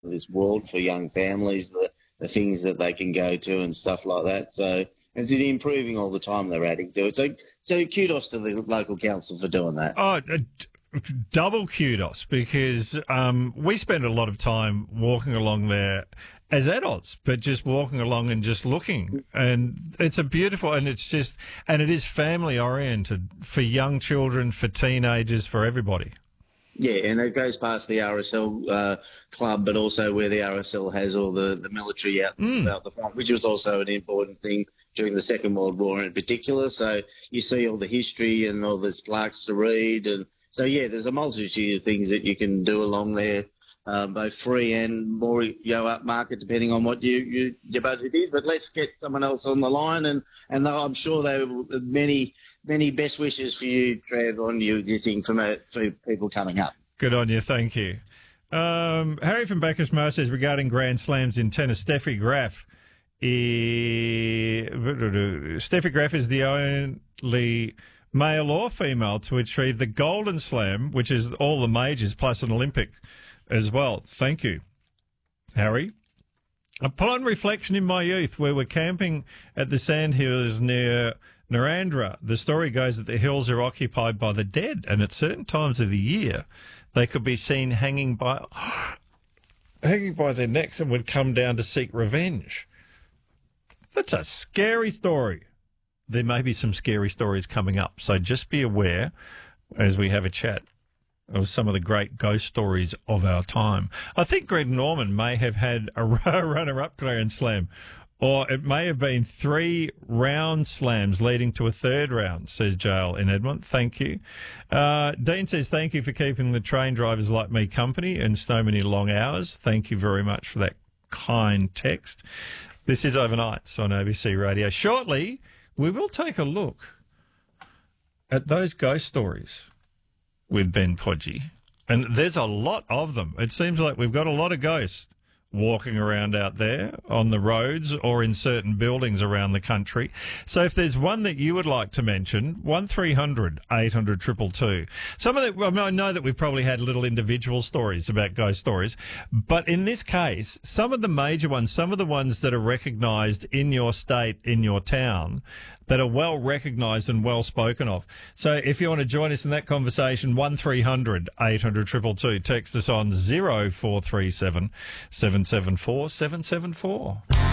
this world for young families, the things that they can go to and stuff like that. So it's improving all the time. They're adding to it. So kudos to the local council for doing that. Oh, double kudos, because we spend a lot of time walking along there as adults, but just walking along and just looking. And it's a beautiful, and it's just, and it is family oriented for young children, for teenagers, for everybody. Yeah, and it goes past the RSL club, but also where the RSL has all the military out the front, which was also an important thing during the Second World War in particular. So you see all the history and all these plaques to read. And so, yeah, there's a multitude of things that you can do along there, both free and more upmarket, depending on what your budget is. But let's get someone else on the line, and I'm sure there will many best wishes for you, Trev, on your thing for people coming up. Good on you, thank you. Harry from Bacchus Mar says regarding Grand Slams in tennis, Steffi Graf is the only male or female to achieve the Golden Slam, which is all the majors plus an Olympic as well. Thank you, Harry. Upon reflection in my youth, we were camping at the sandhills near Narandra. The story goes that the hills are occupied by the dead, and at certain times of the year, they could be seen hanging by their necks and would come down to seek revenge. That's a scary story. There may be some scary stories coming up, so just be aware as we have a chat of some of the great ghost stories of our time. I think Greg Norman may have had a runner-up Grand Slam, or it may have been 3 round slams leading to a third round, says Jael in Edmond. Thank you. Dean says, thank you for keeping the train drivers like me company and so many long hours. Thank you very much for that kind text. This is Overnights on ABC Radio. Shortly, we will take a look at those ghost stories with Ben Podgy. And there's a lot of them. It seems like we've got a lot of ghosts walking around out there on the roads or in certain buildings around the country. So if there's one that you would like to mention, 1300 800 222. Some of the, I know that we've probably had little individual stories about ghost stories, but in this case, some of the major ones, some of the ones that are recognised in your state, in your town, that are well recognised and well spoken of. So if you want to join us in that conversation, 1300 800 222. Text us on 0437 774 774.